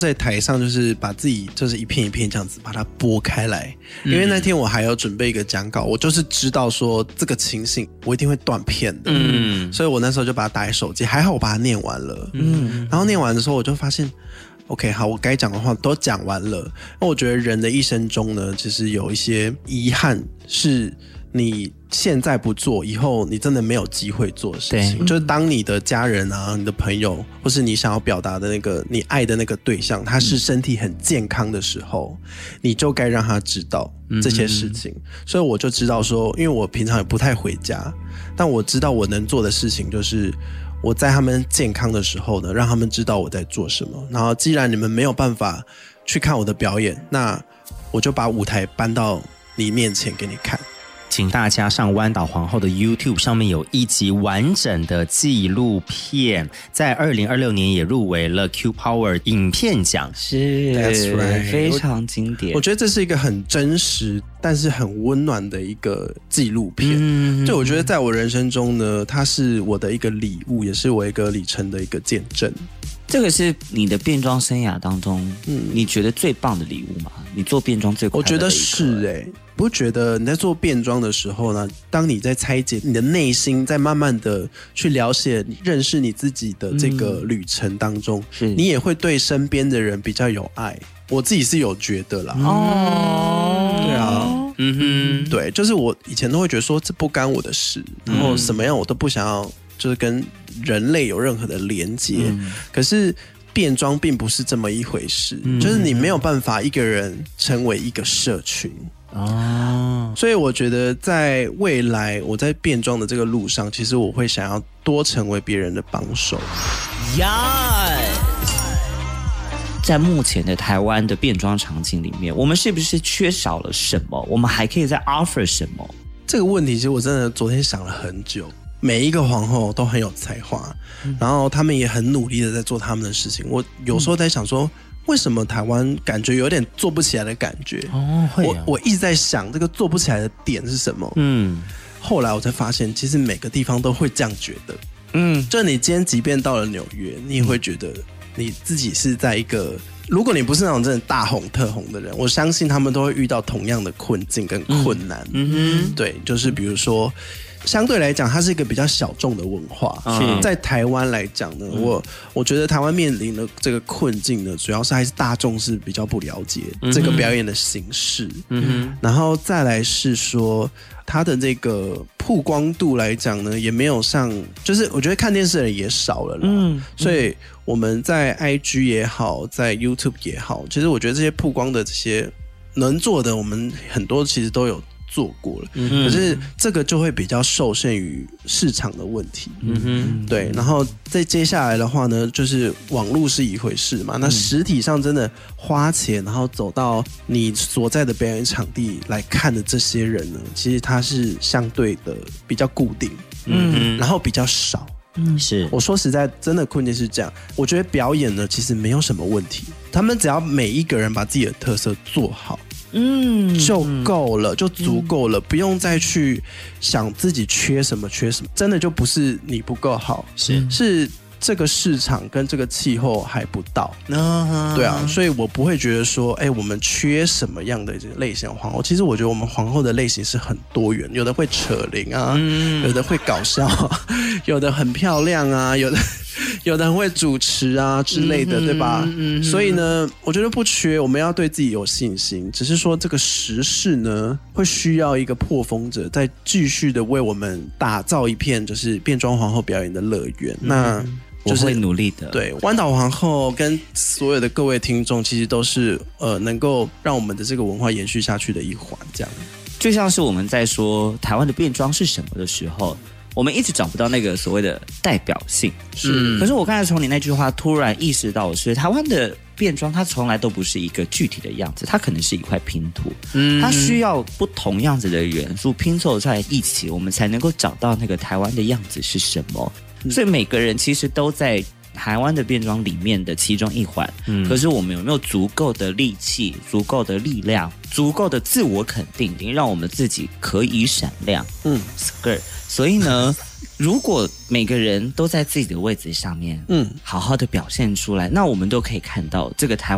在台上就是把自己就是一片一片这样子把它拨开来，因为那天我还要准备一个讲稿，我就是知道说这个情形我一定会断片的，所以我那时候就把它打在手机，还好我把它念完了，然后念完的时候我就发现 OK 好，我该讲的话都讲完了。那我觉得人的一生中呢，其实有一些遗憾是你现在不做，以后你真的没有机会做的事情。就是当你的家人啊、你的朋友，或是你想要表达的那个你爱的那个对象，他是身体很健康的时候，你就该让他知道这些事情。所以我就知道说，因为我平常也不太回家，但我知道我能做的事情就是我在他们健康的时候呢，让他们知道我在做什么。然后既然你们没有办法去看我的表演，那我就把舞台搬到你面前给你看。 请大家上湾岛皇后的 YouTube 上面有一集完整的纪录片，在2026年也入围了 Q Power 影片奖， 是 That's right 非常经典。 我觉得这是一个很真实但是很温暖的一个纪录片，就我觉得在我人生中呢，它是我的一个礼物，也是我一个里程的一个见证。 这个是你的变装生涯当中，你觉得最棒的礼物吗？你做变装最快乐的一个？ 我觉得是不觉得你在做变装的时候呢，当你在拆解你的内心，在慢慢的去了解、认识你自己的这个旅程当中，你也会对身边的人比较有爱。我自己是有觉得啦。对啊，对，就是我以前都会觉得说这不干我的事，然后什么样我都不想要，就是跟人类有任何的连接。可是变装并不是这么一回事，就是你没有办法一个人成为一个社群。所以我觉得在未来我在变装的这个路上，其实我会想要多成为别人的帮手。 在目前的台湾的变装场景里面，我们是不是缺少了什么？我们还可以再 offer 什么？ 这个问题其实我真的昨天想了很久。每一个皇后都很有才华，然后他们也很努力的在做他们的事情。我有时候在想说，为什么台湾感觉有点做不起来的感觉？我一直在想这个做不起来的点是什么。后来我才发现，其实每个地方都会这样觉得。就你今天即便到了纽约，你也会觉得你自己是在一个，如果你不是那种真的大红特红的人，我相信他们都会遇到同样的困境跟困难。对，就是比如说，相对来讲，它是一个比较小众的文化。在台湾来讲呢，我觉得台湾面临的这个困境呢，主要是还是大众是比较不了解这个表演的形式。然后再来是说，它的这个曝光度来讲呢，也没有像，就是我觉得看电视的人也少了啦。所以我们在 IG 也好，在 YouTube 也好，其实我觉得这些曝光的这些能做的，我们很多其实都有做过了，可是这个就会比较受限于市场的问题。对，然后再接下来的话呢，就是网络是一回事嘛，那实体上真的花钱，然后走到你所在的表演场地来看的这些人呢，其实他是相对的比较固定，然后比较少。 是我说实在，真的困境是这样。我觉得表演呢，其实没有什么问题，他们只要每一个人把自己的特色做好。就够了，就足够了，不用再去想自己缺什么，真的就不是你不够好，是这个市场跟这个气候还不到。对啊，所以我不会觉得说，我们缺什么样的这个类型的皇后。其实我觉得我们皇后的类型是很多元，有的会扯铃啊，有的会搞笑啊，有的很漂亮啊，有的很会主持啊之类的，对吧？所以呢，我觉得不缺，我们要对自己有信心。只是说这个时势呢，会需要一个破风者，再继续的为我们打造一片就是变装皇后表演的乐园。那我会努力的。 对，湾岛皇后跟所有的各位听众，其实都是能够让我们的这个文化延续下去的一环。这样， 就像是我们在说台湾的变装是什么的时候，我们一直找不到那个所谓的代表性。可是我刚才从你那句话突然意识到，是台湾的变装它从来都不是一个具体的样子，它可能是一块拼图。它需要不同样子的元素拼凑在一起，我们才能够找到那个台湾的样子是什么。所以每个人其实都在台湾的变装里面的其中一环。可是我们有没有足够的力气、足够的力量、足够的自我肯定，让我们自己可以闪亮。所以呢，如果每个人都在自己的位置上面，好好的表现出来，那我们都可以看到这个台湾